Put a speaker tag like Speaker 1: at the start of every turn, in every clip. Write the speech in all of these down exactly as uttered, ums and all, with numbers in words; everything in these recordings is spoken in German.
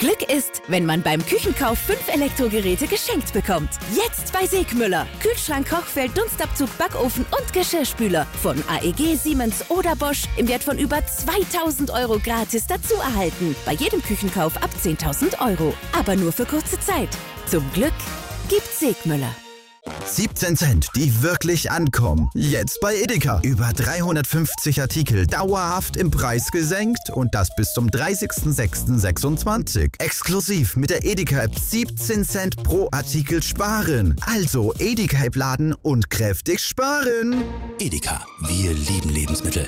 Speaker 1: Glück ist, wenn man beim Küchenkauf fünf Elektrogeräte geschenkt bekommt. Jetzt bei Segmüller. Kühlschrank, Kochfeld, Dunstabzug, Backofen und Geschirrspüler. Von A E G, Siemens oder Bosch im Wert von über zweitausend Euro gratis dazu erhalten. Bei jedem Küchenkauf ab zehntausend Euro. Aber nur für kurze Zeit. Zum Glück gibt's Segmüller.
Speaker 2: siebzehn Cent, die wirklich ankommen. Jetzt bei Edeka. Über dreihundertfünfzig Artikel dauerhaft im Preis gesenkt und das bis zum dreißigsten sechsten sechsundzwanzig. Exklusiv mit der Edeka-App siebzehn Cent pro Artikel sparen. Also Edeka-App laden und kräftig sparen.
Speaker 3: Edeka, wir lieben Lebensmittel.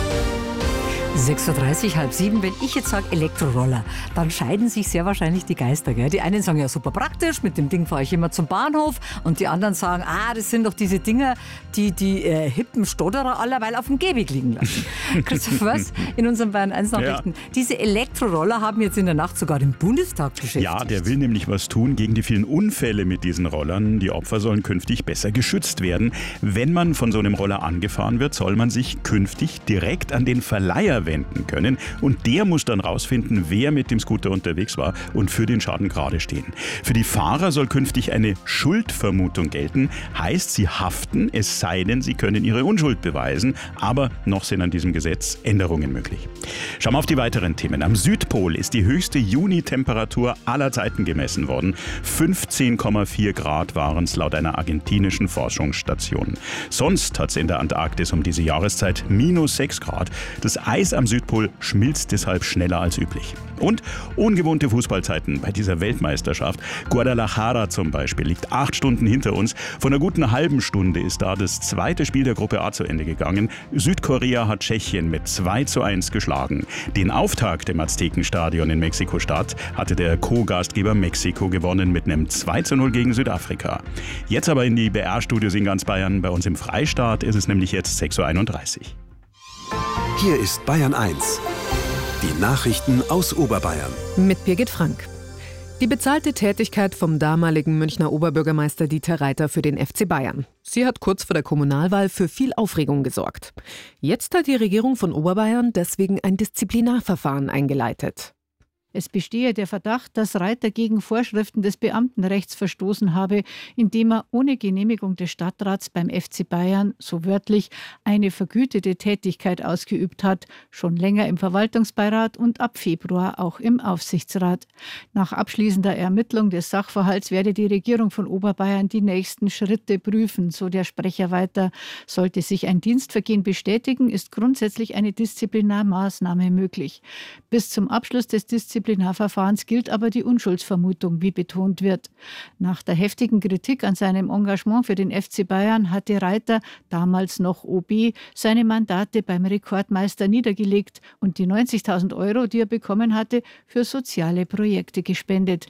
Speaker 4: sechs Uhr dreißig, halb sieben. Wenn ich jetzt sage Elektroroller, dann scheiden sich sehr wahrscheinlich die Geister. Gell? Die einen sagen, ja super praktisch, mit dem Ding fahre ich immer zum Bahnhof. Und die anderen sagen, ah, das sind doch diese Dinger, die die äh, hippen Stotterer allerweil auf dem Gehweg liegen lassen. Christoph, was? In unseren Bayern eins Nachrichten. Ja. Diese Elektroroller haben jetzt in der Nacht sogar den Bundestag beschäftigt.
Speaker 5: Ja, der will nämlich was tun gegen die vielen Unfälle mit diesen Rollern. Die Opfer sollen künftig besser geschützt werden. Wenn man von so einem Roller angefahren wird, soll man sich künftig direkt an den Verleiher wenden können und der muss dann rausfinden, wer mit dem Scooter unterwegs war und für den Schaden gerade stehen. Für die Fahrer soll künftig eine Schuldvermutung gelten, heißt, sie haften, es sei denn, sie können ihre Unschuld beweisen, aber noch sind an diesem Gesetz Änderungen möglich. Schauen wir auf die weiteren Themen. Am Südpol ist die höchste Juni-Temperatur aller Zeiten gemessen worden. fünfzehn Komma vier Grad waren es laut einer argentinischen Forschungsstation. Sonst hat es in der Antarktis um diese Jahreszeit minus sechs Grad. Das Eis am Südpol schmilzt deshalb schneller als üblich. Und ungewohnte Fußballzeiten bei dieser Weltmeisterschaft. Guadalajara zum Beispiel liegt acht Stunden hinter uns. Vor einer guten halben Stunde ist da das zweite Spiel der Gruppe A zu Ende gegangen. Südkorea hat Tschechien mit zwei zu eins geschlagen. Den Auftakt im Aztekenstadion in Mexiko-Stadt hatte der Co-Gastgeber Mexiko gewonnen mit einem zwei zu null gegen Südafrika. Jetzt aber in die B R-Studios in ganz Bayern. Bei uns im Freistaat ist es nämlich jetzt sechs Uhr einunddreißig.
Speaker 3: Hier ist Bayern eins. Die Nachrichten aus Oberbayern.
Speaker 6: Mit Birgit Frank. Die bezahlte Tätigkeit vom damaligen Münchner Oberbürgermeister Dieter Reiter für den F C Bayern. Sie hat kurz vor der Kommunalwahl für viel Aufregung gesorgt. Jetzt hat die Regierung von Oberbayern deswegen ein Disziplinarverfahren eingeleitet.
Speaker 7: Es bestehe der Verdacht, dass Reiter gegen Vorschriften des Beamtenrechts verstoßen habe, indem er ohne Genehmigung des Stadtrats beim F C Bayern, so wörtlich, eine vergütete Tätigkeit ausgeübt hat, schon länger im Verwaltungsbeirat und ab Februar auch im Aufsichtsrat. Nach abschließender Ermittlung des Sachverhalts werde die Regierung von Oberbayern die nächsten Schritte prüfen, so der Sprecher weiter. Sollte sich ein Dienstvergehen bestätigen, ist grundsätzlich eine Disziplinarmaßnahme möglich. Bis zum Abschluss des Disziplinarverfahrens Disziplinarverfahrens gilt aber die Unschuldsvermutung, wie betont wird. Nach der heftigen Kritik an seinem Engagement für den F C Bayern hatte Reiter, damals noch O B, seine Mandate beim Rekordmeister niedergelegt und die neunzigtausend Euro, die er bekommen hatte, für soziale Projekte gespendet.